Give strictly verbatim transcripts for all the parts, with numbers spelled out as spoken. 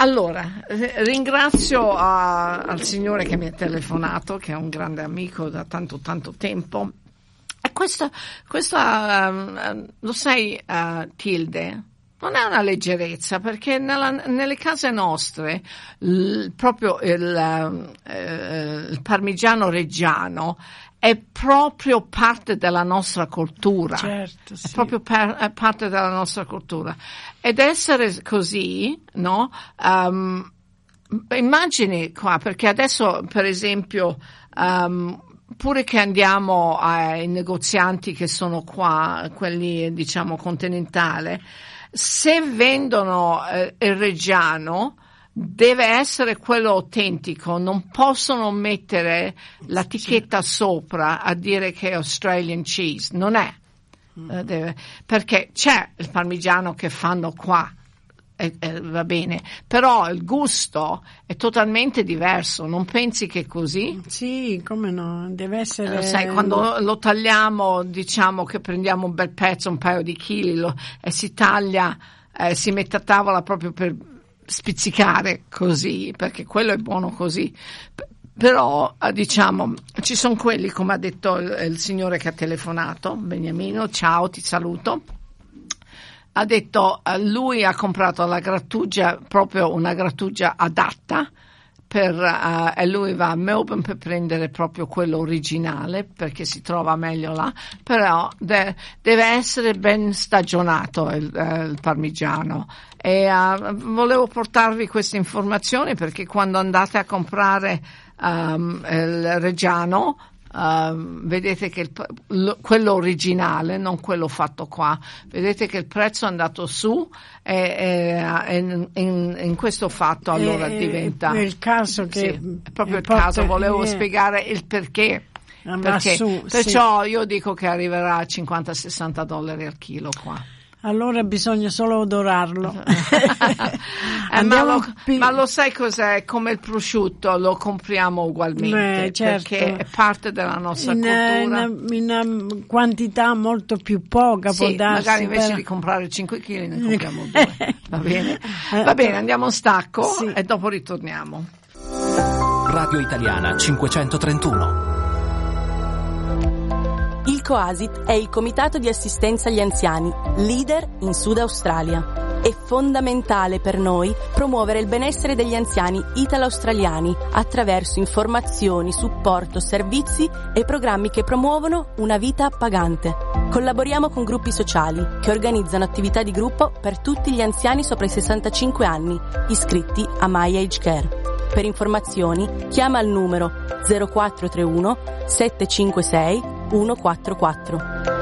Allora, ringrazio uh, al signore che mi ha telefonato, che è un grande amico da tanto tanto tempo. E questo, questo uh, lo sai, uh, Tilde, non è una leggerezza, perché nella, nelle case nostre l, proprio il, uh, il parmigiano reggiano è proprio parte della nostra cultura. Certo, sì. È proprio per, è parte della nostra cultura. Ed essere così, no? Um, immagini qua, perché adesso, per esempio, um, pure che andiamo ai negozianti che sono qua, quelli, diciamo, continentali, se vendono eh, il reggiano, deve essere quello autentico, non possono mettere l'etichetta sopra a dire che è Australian cheese, non è, mm. eh, deve, perché c'è il parmigiano che fanno qua, eh, eh, va bene, però il gusto è totalmente diverso, non pensi che è così? Sì, come no, deve essere... Eh, sai, quando lo tagliamo, diciamo che prendiamo un bel pezzo, un paio di chili, lo, e si taglia, eh, si mette a tavola proprio per spizzicare così, perché quello è buono così. P- però diciamo ci sono quelli, come ha detto il, il signore che ha telefonato, Beniamino, ciao, ti saluto, ha detto uh, lui ha comprato la grattugia, proprio una grattugia adatta per, uh, e lui va a Melbourne per prendere proprio quello originale, perché si trova meglio là, però de- deve essere ben stagionato il, uh, il parmigiano. E uh, volevo portarvi queste informazioni, perché quando andate a comprare um, il reggiano, uh, vedete che il, lo, quello originale, non quello fatto qua, vedete che il prezzo è andato su, e, e in, in, in questo fatto allora è, diventa... È il caso che... Sì, è proprio il porta, caso, volevo è, spiegare il perché. Perché, su, perciò sì. io dico che arriverà a cinquanta sessanta dollari al chilo qua. Allora bisogna solo odorarlo. eh, ma, lo, pi- ma lo sai cos'è? Come il prosciutto lo compriamo ugualmente, eh, certo. perché è parte della nostra in, cultura. In, in quantità molto più poca, sì, può darsi. Magari invece però... di comprare cinque chili ne compriamo due. Va bene? Va bene, andiamo a stacco sì. e dopo ritorniamo. Radio Italiana cinquecentotrentuno. Il COASIT è il Comitato di Assistenza agli Anziani, leader in Sud Australia. È fondamentale per noi promuovere il benessere degli anziani italo-australiani attraverso informazioni, supporto, servizi e programmi che promuovono una vita appagante. Collaboriamo con gruppi sociali che organizzano attività di gruppo per tutti gli anziani sopra i sessantacinque anni, iscritti a My Age Care. Per informazioni chiama il numero zero quattro tre uno sette cinque sei uno quattro quattro.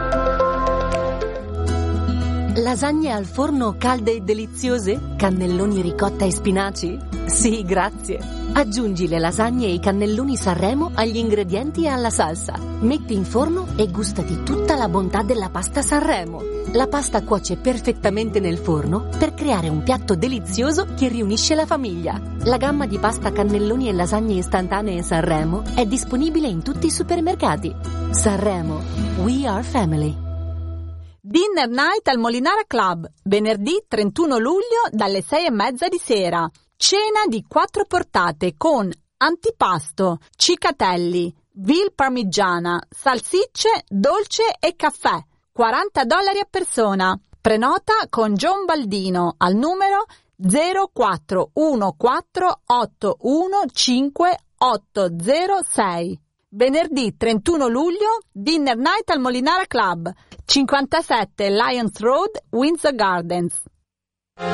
Lasagne al forno calde e deliziose? Cannelloni ricotta e spinaci? Sì, grazie. Aggiungi le lasagne e i cannelloni Sanremo agli ingredienti e alla salsa. Metti in forno e gustati tutta la bontà della pasta Sanremo. La pasta cuoce perfettamente nel forno per creare un piatto delizioso che riunisce la famiglia. La gamma di pasta cannelloni e lasagne istantanee Sanremo è disponibile in tutti i supermercati. Sanremo, we are family. Dinner Night al Molinara Club, venerdì trentuno luglio dalle sei e mezza di sera. Cena di quattro portate con antipasto, cicatelli, veal parmigiana, salsicce, dolce e caffè. quaranta dollari a persona. Prenota con John Baldino al numero zero quattro uno quattro otto uno cinque otto zero sei. Venerdì trentuno luglio, Dinner Night al Molinara Club, cinquantasette Lions Road, Windsor Gardens.